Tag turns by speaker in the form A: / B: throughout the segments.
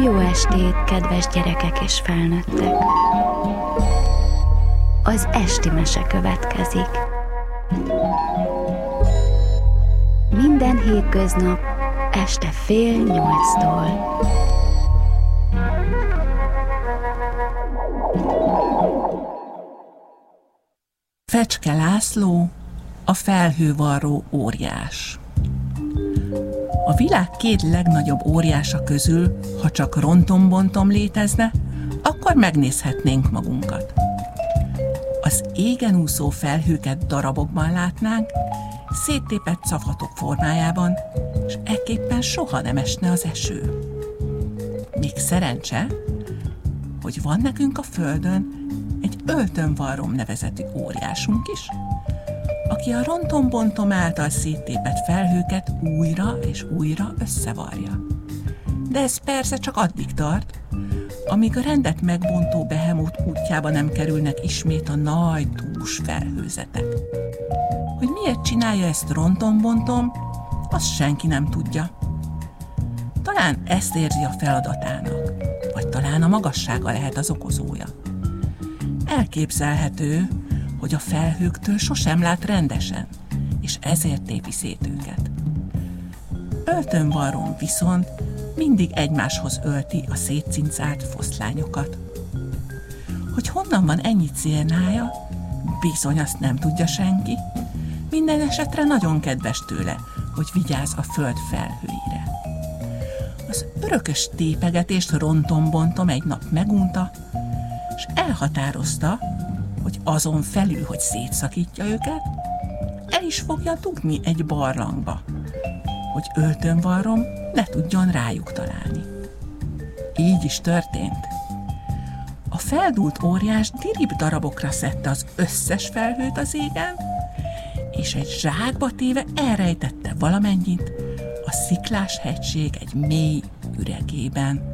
A: Jó estét, kedves gyerekek és felnőttek! Az esti mese következik. Minden hétköznap este 7:30-tól.
B: Fecske László, a felhővarró óriás. A világ két legnagyobb óriása közül, ha csak rontom-bontom létezne, akkor megnézhetnénk magunkat. Az égen úszó felhőket darabokban látnánk, széttépett szavhatok formájában, és ekképpen soha nem esne az eső. Még szerencse, hogy van nekünk a Földön egy öltönvarrom nevezetű óriásunk is, aki a rontom-bontom által széttépett felhőket újra és újra összevarja. De ez persze csak addig tart, amíg a rendet megbontó behemót útjába nem kerülnek ismét a nagy dús felhőzetek. Hogy miért csinálja ezt rontom-bontom, azt senki nem tudja. Talán ezt érzi a feladatának, vagy talán a magassága lehet az okozója. Elképzelhető, hogy a felhőktől sosem lát rendesen, és ezért tépi szét őket. Öltönvarrom viszont mindig egymáshoz ölti a szétcincált foszlányokat. Hogy honnan van ennyi cérnája, bizony azt nem tudja senki. Minden esetre nagyon kedves tőle, hogy vigyáz a föld felhőire. Az örökös tépegetést rontom-bontom egy nap megunta, és elhatározta, hogy azon felül, hogy szétszakítja őket, el is fogja dugni egy barlangba, hogy öltönvarrom ne tudjon rájuk találni. Így is történt. A feldúlt óriás dirib darabokra szedte az összes felhőt az égen, és egy zsákba téve elrejtette valamennyit a Sziklás hegység egy mély üregében.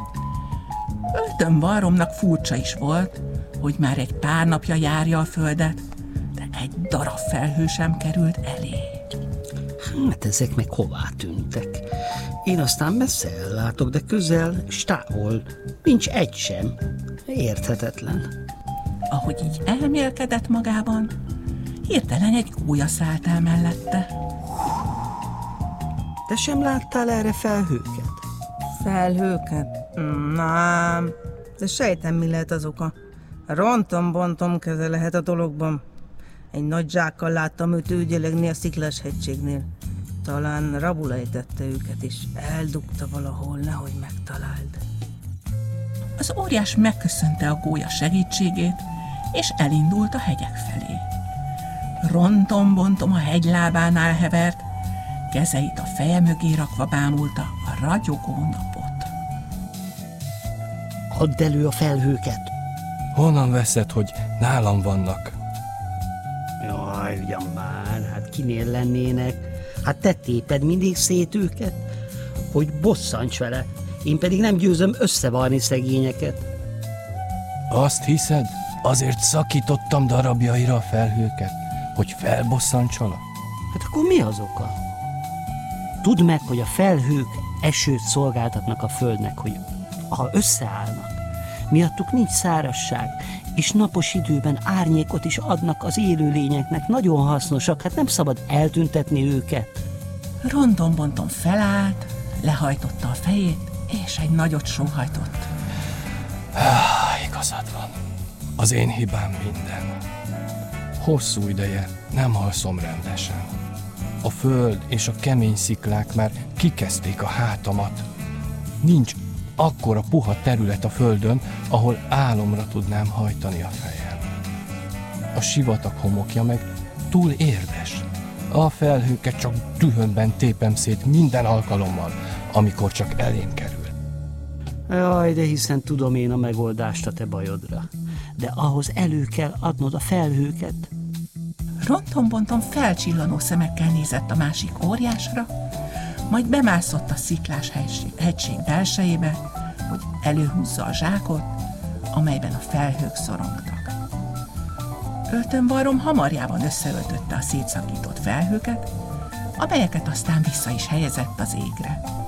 B: Öltönvarromnak furcsa is volt, hogy már egy pár napja járja a földet, de egy darab felhő sem került elé.
C: Hát ezek meg hová tűntek? Én aztán messze ellátok, de közel és távol nincs egy sem. Érthetetlen.
B: Ahogy így elmélkedett magában, hirtelen egy gólya szállt el mellette.
C: Te sem láttál erre felhőket?
D: Felhőket? Nem, de sejtem, mi lehet az oka. Rontom-bontom keze lehet a dologban. Egy nagy zsákkal láttam őt ügyelegni a Sziklás hegységnél. Talán rabul ejtette őket, és eldugta valahol, nehogy megtaláld.
B: Az óriás megköszönte a gólya segítségét, és elindult a hegyek felé. Rontom-bontom a hegylábánál hevert, kezeit a feje mögé rakva bámulta a ragyogó napot.
C: Add elő a felhőket!
E: Honnan veszed, hogy nálam vannak?
C: Jaj, ugyan már, hát kinél lennének? Hát te téped mindig szét őket, hogy bosszants vele, én pedig nem győzöm összevarni szegényeket.
E: Azt hiszed? Azért szakítottam darabjaira a felhőket, hogy felbosszantsalak?
C: Hát akkor mi az oka? Tudd meg, hogy a felhők esőt szolgáltatnak a földnek, hogy ha összeállnak, miattuk nincs szárazság, és napos időben árnyékot is adnak az élőlényeknek, nagyon hasznosak, hát nem szabad eltüntetni őket.
B: Rontom-bontom felállt, lehajtotta a fejét, és egy nagyot sóhajtott.
E: Igazad van. Az én hibám minden. Hosszú ideje nem alszom rendesen. A föld és a kemény sziklák már kikezdték a hátamat. Nincs akkora puha terület a földön, ahol álomra tudnám hajtani a fejem. A sivatag homokja meg túl érdes. A felhőket csak dühömben tépem szét minden alkalommal, amikor csak elém kerül.
C: Jaj, de hiszen tudom én a megoldást a te bajodra. De ahhoz elő kell adnod a felhőket.
B: Rontom-bontom felcsillanó szemekkel nézett a másik óriásra, majd bemászott a Sziklás hegység belsejébe, hogy előhúzza a zsákot, amelyben a felhők szorongtak. Öltönvarrom hamarjában összeöltötte a szétszakított felhőket, amelyeket aztán vissza is helyezett az égre.